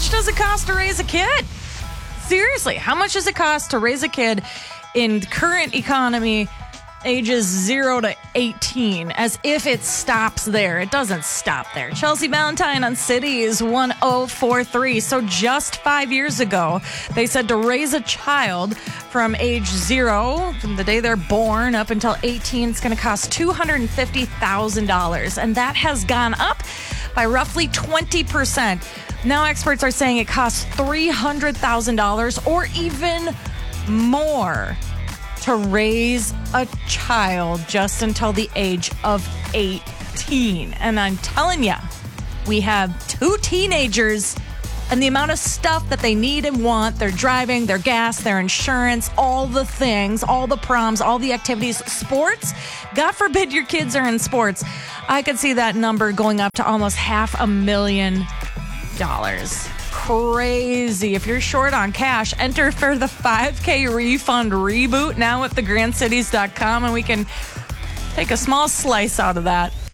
much does it cost to raise a kid? Seriously, how much does it cost to raise a kid in current economy, ages 0 to 18, as if it stops there? It doesn't stop there. Chelsea Valentine on City is 1043. So just 5 years ago, they said to raise a child from age 0, from the day they're born, up until 18, it's going to cost $250,000. And that has gone up by roughly 20%. Now experts are saying it costs $300,000 or even more to raise a child just until the age of 18. And I'm telling you, we have 2 teenagers, and the amount of stuff that they need and want, their driving, their gas, their insurance, all the things, all the proms, all the activities, sports. God forbid your kids are in sports. I could see that number going up to almost $500,000. Crazy. If you're short on cash, enter for the 5K refund reboot now at thegrandcities.com, and we can take a small slice out of that.